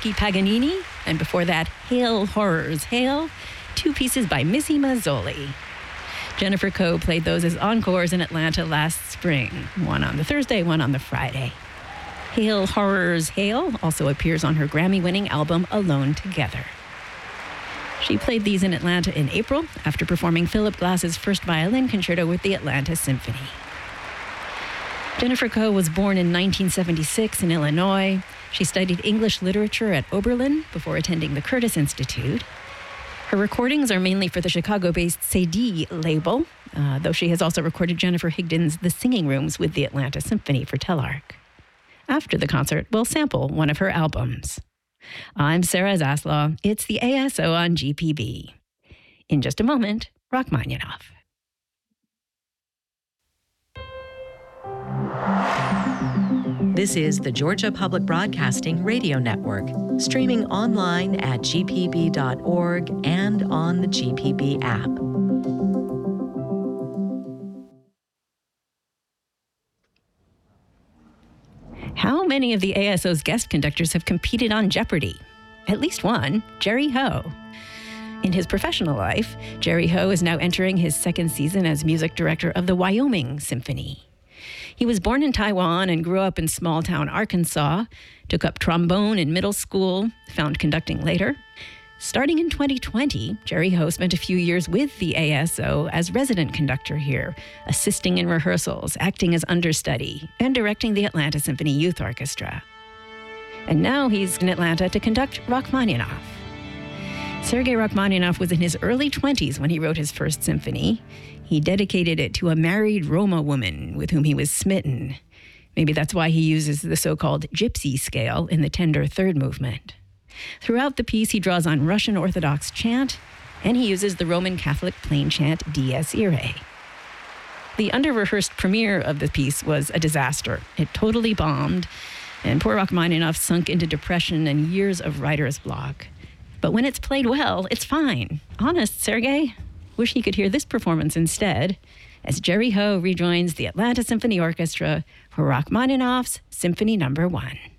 Tchaikovsky Paganini, and before that, Hail, Horrors, Hail, two pieces by Missy Mazzoli. Jennifer Coe played those as encores in Atlanta last spring, one on the Thursday, one on the Friday. Hail, Horrors, Hail also appears on her Grammy-winning album Alone Together. She played these in Atlanta in April after performing Philip Glass's first violin concerto with the Atlanta Symphony. Jennifer Coe was born in 1976 in Illinois. She studied English literature at Oberlin before attending the Curtis Institute. Her recordings are mainly for the Chicago-based CD label, though she has also recorded Jennifer Higdon's The Singing Rooms with the Atlanta Symphony for Telarc. After the concert, we'll sample one of her albums. I'm Sarah Zaslaw. It's the ASO on GPB. In just a moment, Rachmaninoff. This is the Georgia Public Broadcasting Radio Network, streaming online at gpb.org and on the GPB app. How many of the ASO's guest conductors have competed on Jeopardy? At least one, Jerry Ho. In his professional life, Jerry Ho is now entering his second season as music director of the Wyoming Symphony. He was born in Taiwan and grew up in small-town Arkansas, took up trombone in middle school, found conducting later. Starting in 2020, Jerry Ho spent a few years with the ASO as resident conductor here, assisting in rehearsals, acting as understudy, and directing the Atlanta Symphony Youth Orchestra. And now he's in Atlanta to conduct Rachmaninoff. Sergei Rachmaninoff was in his early 20s when he wrote his first symphony. He dedicated it to a married Roma woman with whom he was smitten. Maybe that's why he uses the so-called gypsy scale in the tender third movement. Throughout the piece, he draws on Russian Orthodox chant, and he uses the Roman Catholic plain chant Dies Irae. The under-rehearsed premiere of the piece was a disaster. It totally bombed, and poor Rachmaninoff sunk into depression and years of writer's block. But when it's played well, it's fine. Honest, Sergei? Wish he could hear this performance instead, as Jerry Ho rejoins the Atlanta Symphony Orchestra for Rachmaninoff's Symphony No. 1.